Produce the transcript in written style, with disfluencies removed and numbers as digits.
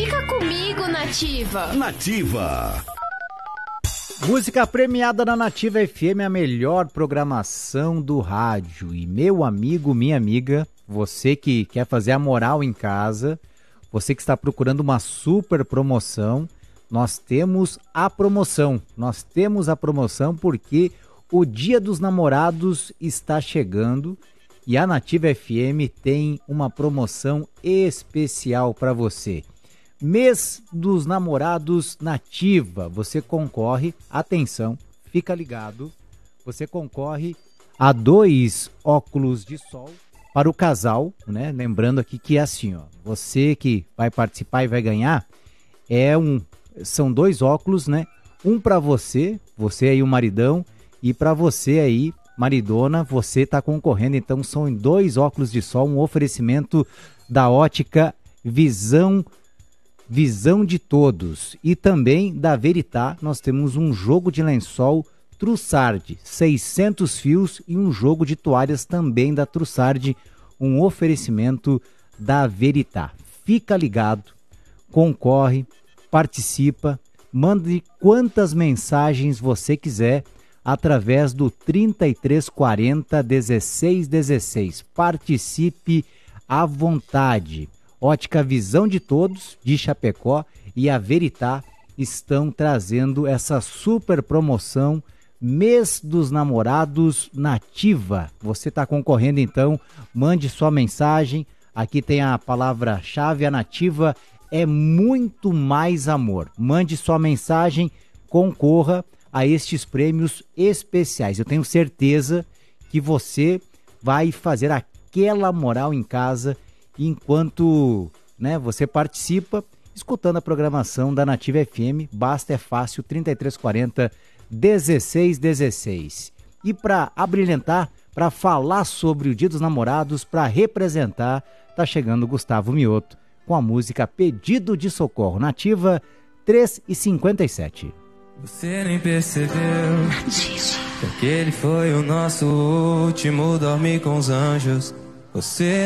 Fica comigo, Nativa. Nativa. Música premiada na Nativa FM, a melhor programação do rádio. E meu amigo, minha amiga, você que quer fazer a moral em casa, você que está procurando uma super promoção, nós temos a promoção. Nós temos a promoção porque o Dia dos Namorados está chegando e a Nativa FM tem uma promoção especial para você. Mês dos Namorados Nativa, você concorre, atenção, fica ligado, você concorre a 2 óculos de sol para o casal, né? Lembrando aqui que é assim, ó, você que vai participar e vai ganhar, são 2 óculos, né? Um para você aí o maridão, e para você aí, maridona, você está concorrendo, então são 2 óculos de sol, um oferecimento da ótica Visão de Todos e também da Veritá. Nós temos um jogo de lençol Trussardi, 600 fios e um jogo de toalhas também da Trussardi, um oferecimento da Veritá. Fica ligado, concorre, participa, mande quantas mensagens você quiser através do 3340 1616. Participe à vontade. Ótica Visão de Todos, de Chapecó, e a Veritá estão trazendo essa super promoção Mês dos Namorados Nativa. Você está concorrendo, então, mande sua mensagem. Aqui tem a palavra-chave, a Nativa é muito mais amor. Mande sua mensagem, concorra a estes prêmios especiais. Eu tenho certeza que você vai fazer aquela moral em casa enquanto, né, você participa escutando a programação da Nativa FM. Basta, é fácil, 3340 1616. E para abrilhantar, para falar sobre o Dia dos Namorados, para representar, tá chegando o Gustavo Mioto com a música Pedido de Socorro. Nativa 3h57. Você nem percebeu que aquele foi o nosso último dormir com os anjos. Você